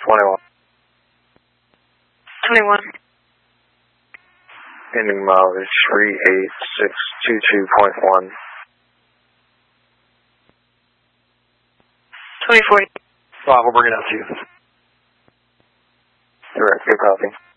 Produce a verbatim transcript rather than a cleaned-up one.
twenty-one. twenty-one. Ending mileage three eight six two two point one. twenty-four. Five, we'll bring it out to you. Direct, good copy.